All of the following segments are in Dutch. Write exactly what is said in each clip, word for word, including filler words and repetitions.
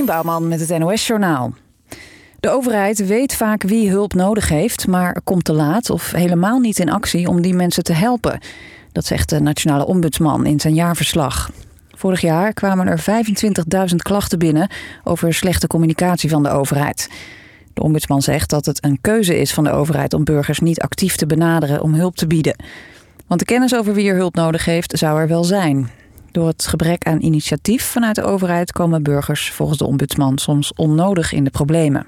Bouwman met het N O S-journaal. De overheid weet vaak wie hulp nodig heeft, maar komt te laat of helemaal niet in actie om die mensen te helpen. Dat zegt de Nationale Ombudsman in zijn jaarverslag. Vorig jaar kwamen er vijfentwintigduizend klachten binnen over slechte communicatie van de overheid. De ombudsman zegt dat het een keuze is van de overheid om burgers niet actief te benaderen om hulp te bieden. Want de kennis over wie er hulp nodig heeft zou er wel zijn. Door het gebrek aan initiatief vanuit de overheid komen burgers volgens de ombudsman soms onnodig in de problemen.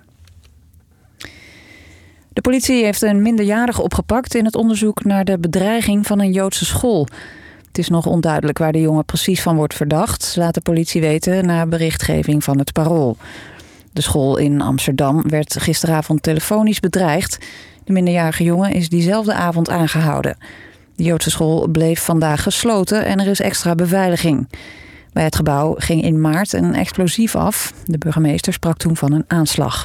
De politie heeft een minderjarige opgepakt in het onderzoek naar de bedreiging van een Joodse school. Het is nog onduidelijk waar de jongen precies van wordt verdacht, laat de politie weten na berichtgeving van het Parool. De school in Amsterdam werd gisteravond telefonisch bedreigd. De minderjarige jongen is diezelfde avond aangehouden. De Joodse school bleef vandaag gesloten en er is extra beveiliging. Bij het gebouw ging in maart een explosief af. De burgemeester sprak toen van een aanslag.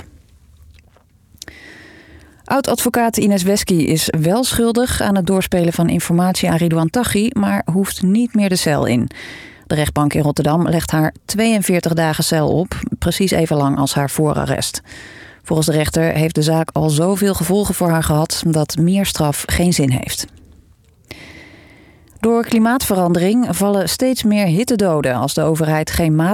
Oud-advocaat Ines Wesky is wel schuldig aan het doorspelen van informatie aan Ridouan Taghi, maar hoeft niet meer de cel in. De rechtbank in Rotterdam legt haar tweeënveertig dagen cel op, precies even lang als haar voorarrest. Volgens de rechter heeft de zaak al zoveel gevolgen voor haar gehad dat meer straf geen zin heeft. Door klimaatverandering vallen steeds meer hittedoden als de overheid geen maatregelen